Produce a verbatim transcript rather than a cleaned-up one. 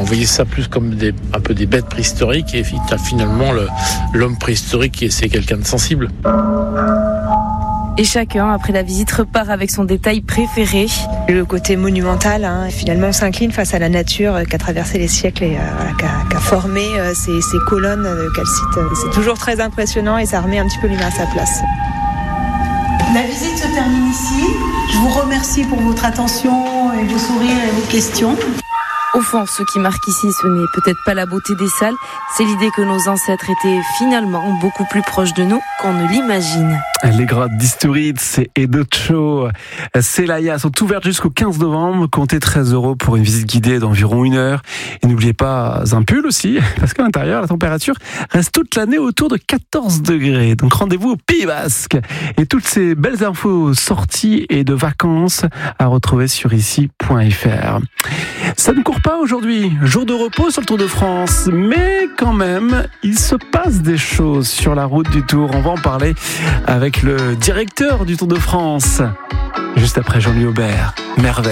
voyait ça plus comme des, un peu des bêtes préhistoriques, et finalement le, l'homme préhistorique, c'est quelqu'un de sensible. Et chacun, après la visite, repart avec son détail préféré. Le côté monumental, hein. Finalement on s'incline face à la nature qui a traversé les siècles et euh, voilà, qui, a, qui a formé euh, ces, ces colonnes de calcite. C'est toujours très impressionnant et ça remet un petit peu l'humain à sa place. La visite se termine ici. Je vous remercie pour votre attention et vos sourires et vos questions. Au fond, ce qui marque ici, ce n'est peut-être pas la beauté des salles, c'est l'idée que nos ancêtres étaient finalement beaucoup plus proches de nous qu'on ne l'imagine. Les grottes d'Isturiz et d'Ocho, Celaya sont ouvertes jusqu'au quinze novembre. Comptez treize euros pour une visite guidée d'environ une heure. Et n'oubliez pas un pull aussi, parce qu'à l'intérieur, la température reste toute l'année autour de quatorze degrés. Donc rendez-vous au Pays Basque. Et toutes ces belles infos sorties et de vacances à retrouver sur ici point f r. Ça ne court pas aujourd'hui, jour de repos sur le Tour de France, mais quand même, il se passe des choses sur la route du Tour. On va en parler avec le directeur du Tour de France, juste après Jean-Louis Aubert. Merveille.